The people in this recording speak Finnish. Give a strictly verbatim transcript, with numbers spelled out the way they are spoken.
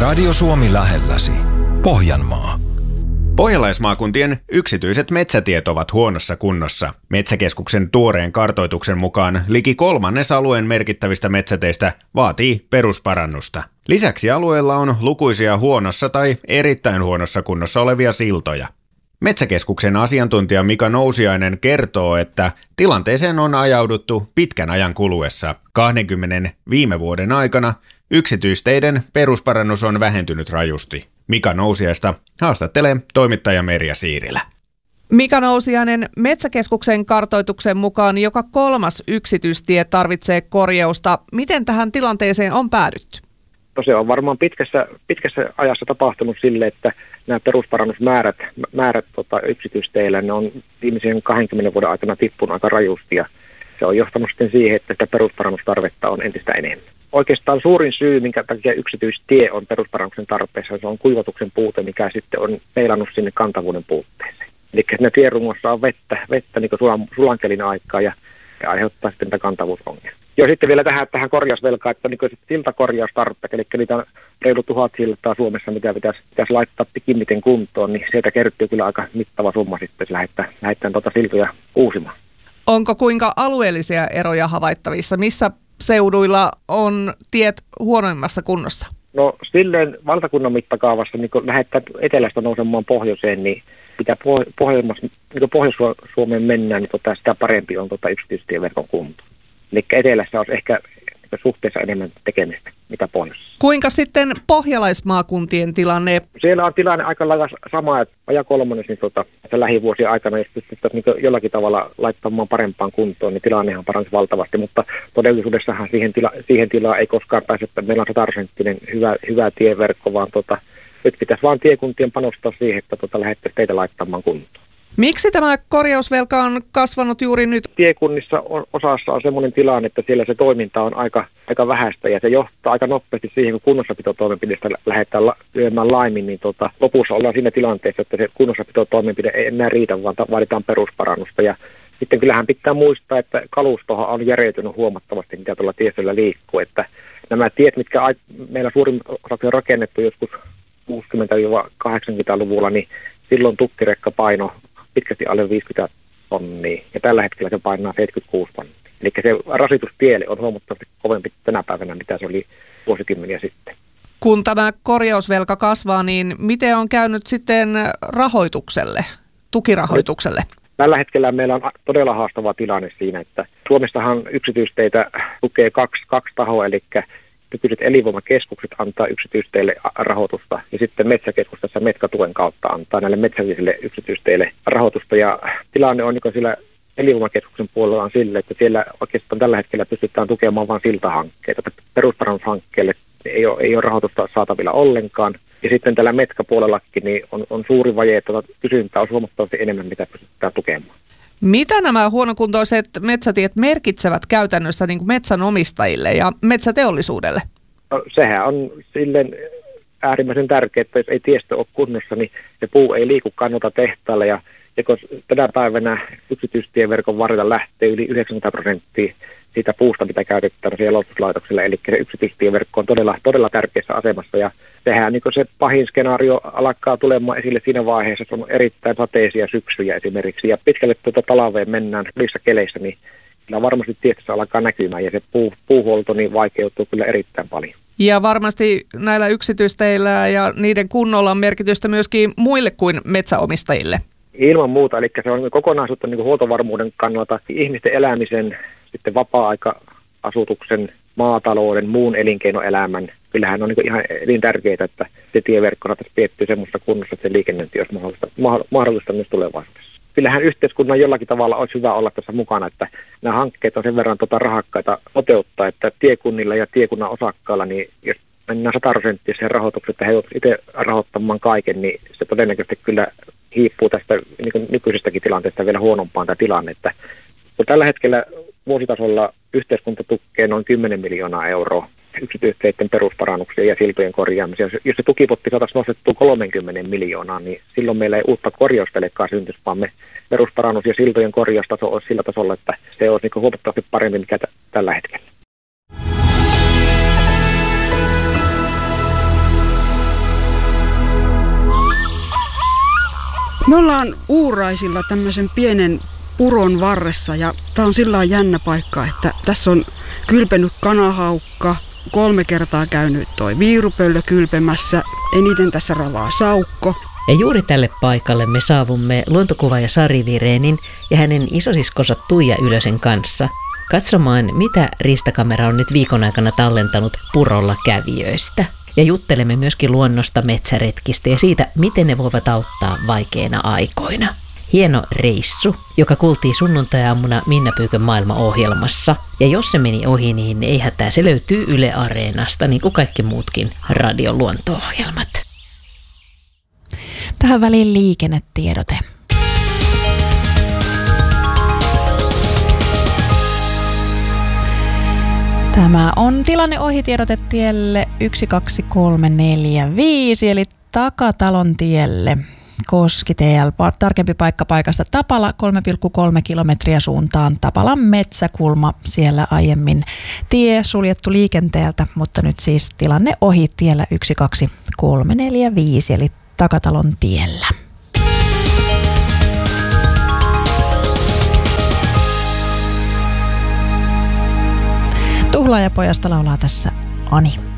Radio Suomi lähelläsi. Pohjanmaa. Pohjalaismaakuntien yksityiset metsätiet ovat huonossa kunnossa. Metsäkeskuksen tuoreen kartoituksen mukaan liki kolmannes alueen merkittävistä metsäteistä vaatii perusparannusta. Lisäksi alueella on lukuisia huonossa tai erittäin huonossa kunnossa olevia siltoja. Metsäkeskuksen asiantuntija Mika Nousiainen kertoo, että tilanteeseen on ajauduttu pitkän ajan kuluessa. kaksikymmentä viime vuoden aikana yksityisteiden perusparannus on vähentynyt rajusti. Mika Nousiaista haastattelee toimittaja Merja Siirilä. Mika Nousiainen, Metsäkeskuksen kartoituksen mukaan joka kolmas yksityistie tarvitsee korjausta. Miten tähän tilanteeseen on päädytty? No se on varmaan pitkässä, pitkässä ajassa tapahtunut sille, että nämä perusparannusmäärät määrät, tota, yksityisteillä ne on viimeisen kahdenkymmenen vuoden aikana tippunut aika rajusti ja se on johtanut sitten siihen, että sitä perusparannustarvetta on entistä enemmän. Oikeastaan suurin syy, minkä takia yksityistie on perusparannuksen tarpeessa, se on kuivatuksen puute, mikä sitten on meilannut sinne kantavuuden puutteeseen. Eli siinä tierungossa on vettä, vettä niin kuin sulan, sulankelin aikaa ja, ja aiheuttaa sitten tätä kantavuusongelmaa. Ja sitten vielä tähän, tähän korjausvelkaan, että niin siltakorjaustarpeet, eli niitä on reilu tuhat siltaa Suomessa, mitä pitäisi, pitäisi laittaa pikimmiten kuntoon, niin sieltä kertyy kyllä aika mittava summa sitten, jos lähdetään, lähdetään tuota siltoja uusimaan. Onko kuinka alueellisia eroja havaittavissa? Missä seuduilla on tiet huonoimmassa kunnossa? No silleen valtakunnan mittakaavassa, niin kun lähdetään etelästä nousemaan pohjoiseen, niin mitä Pohjois- niin Pohjois-Suomeen mennään, niin tota, sitä parempi on tota yksityistieverkon kunto. Eli etelässä olisi ehkä suhteessa enemmän tekemistä, mitä pohjoisessa. Kuinka sitten pohjalaismaakuntien tilanne? Siellä on tilanne aika lailla sama, että vajaa kolmannes niin tota, lähivuosien aikana, jos pystyttäisiin niin jollakin tavalla laittamaan parempaan kuntoon, niin tilannehan paransi valtavasti, mutta todellisuudessahan siihen, tila, siihen tilaan ei koskaan pääse, että meillä on sataprosenttinen hyvä, hyvä tieverkko, vaan tota, nyt pitäisi vaan tiekuntien panostaa siihen, että tota, lähdettäisiin teitä laittamaan kuntoon. Miksi tämä korjausvelka on kasvanut juuri nyt? Tiekunnissa osassa on sellainen tilanne, että siellä se toiminta on aika, aika vähäistä ja se johtaa aika nopeasti siihen, kun kunnossapitotoimenpiteestä lähdetään la- lyömään laimin, niin tota, lopussa ollaan siinä tilanteessa, että se kunnossapitotoimenpide ei enää riitä, vaan vaaditaan perusparannusta. Ja sitten kyllähän pitää muistaa, että kalustohan on järjeytynyt huomattavasti, mitä tuolla tiestöllä liikkuu, että nämä tiet, mitkä a- meillä suurin osa on rakennettu joskus kuusikymmentä-kahdeksankymmentäluvulla, niin silloin tukkirekka paino pitkästi alle viisikymmentä tonnia, ja tällä hetkellä se painaa seitsemänkymmentäkuusi tonnia. Eli se rasitus tielle on huomattavasti kovempi tänä päivänä, mitä se oli vuosikymmeniä sitten. Kun tämä korjausvelka kasvaa, niin miten on käynyt sitten rahoitukselle, tukirahoitukselle? Tällä hetkellä meillä on todella haastava tilanne siinä, että Suomessahan yksityisteitä tukee kaksi, kaksi tahoa, eli nykyiset elinvoimakeskukset antaa yksityisteille rahoitusta ja sitten Metsäkeskus tässä Metka-tuen kautta antaa näille metsällisille yksityisteille rahoitusta. Ja tilanne on niin sillä elinvoimakeskuksen puolella on sille, että siellä oikeastaan tällä hetkellä pystytään tukemaan vain siltahankkeita. Perusparannushankkeelle ei ole, ei ole rahoitusta saatavilla ollenkaan. Ja sitten tällä Metka-puolellakin niin on, on suuri vaje, että kysyntää on huomattavasti enemmän, mitä pystytään tukemaan. Mitä nämä huonokuntoiset metsätiet merkitsevät käytännössä niin kuin metsänomistajille ja metsäteollisuudelle? No, sehän on silleen äärimmäisen tärkeää, että jos ei tiestö ole kunnossa, niin se puu ei liiku kannota tehtaalle. Ja, ja kun tänä päivänä yksityistieverkon varrella lähtee yli yhdeksänkymmentä prosenttia siitä puusta, mitä käytetään siellä jalostuslaitoksella. Eli se yksityistieverkko on todella, todella tärkeässä asemassa. Ja sehän niin se pahin skenaario alkaa tulemaan esille siinä vaiheessa, että on erittäin sateisia syksyjä esimerkiksi. Ja pitkälle tuota talveen mennään niissä keleissä, niin kyllä varmasti tiestössä alkaa näkymään. Ja se puu, puuhuolto niin vaikeutuu kyllä erittäin paljon. Ja varmasti näillä yksityisteillä ja niiden kunnolla on merkitystä myöskin muille kuin metsäomistajille. Ilman muuta, eli se on kokonaisuutta niin kuin huoltovarmuuden kannalta, ihmisten elämisen, sitten vapaa-aika-asutuksen, maatalouden, muun elinkeinoelämän. Kyllähän on niin ihan elintärkeää, että se tieverkko saataisiin piettyä semmoista kunnossa, että se liikennöinti olisi mahdollista, mahdollista myös tulevaisuudessa. Kyllähän yhteiskunnan jollakin tavalla olisi hyvä olla tässä mukana, että nämä hankkeet on sen verran tota rahakkaita toteuttaa, että tiekunnilla ja tiekunnan osakkailla, niin jos mennään sata prosenttia siihen rahoitukseen, että he joutuisivat itse rahoittamaan kaiken, niin se todennäköisesti kyllä hiippuu tästä niin nykyisestäkin tilanteesta vielä huonompaan tämä tilanne. Että tällä hetkellä vuositasolla yhteiskunta tukee noin kymmenen miljoonaa euroa yksityisteiden perusparannuksia ja siltojen korjaamisia. Jos se tukipotti saataisiin nostettua kolmekymmentä miljoonaa, niin silloin meillä ei uutta korjausvelkaa syntyisi, vaan me perusparannus ja siltojen korjaustaso olisi sillä tasolla, että se olisi niin huomattavasti parempi mikä t- tällä hetkellä. Me ollaan Uuraisilla tämmöisen pienen puron varressa ja tää on sillä lailla jännä paikka, että tässä on kylpenyt kanahaukka, kolme kertaa käynyt toi viirupöllö kylpemässä, eniten tässä ravaa saukko. Ja juuri tälle paikalle me saavumme luontokuvaaja Sari Virenin ja hänen isosiskonsa Tuija Ylösen kanssa katsomaan, mitä riistakamera on nyt viikon aikana tallentanut purolla kävijöistä. Ja juttelemme myöskin luonnosta, metsäretkistä ja siitä, miten ne voivat auttaa vaikeina aikoina. Hieno reissu, joka kuultiin sunnuntai-aamuna Minna Pyykön maailmaohjelmassa. Ja jos se meni ohi, niin ei hätää, se löytyy Yle Areenasta, niin kuin kaikki muutkin radioluonto-ohjelmat. Tähän väliin liikennetiedote. Tämä on tilanne ohitiedote tielle yksi kaksi kolme neljä viisi eli Takatalon tielle. Koski T L, tarkempi paikka paikasta Tapala, kolme pilkku kolme kilometriä suuntaan Tapalan metsäkulma. Siellä aiemmin tie suljettu liikenteeltä, mutta nyt siis tilanne ohi tiellä yksi kaksi kolme neljä viisi eli Takatalon tiellä. Tuhlaajapojasta laulaa tässä Ani.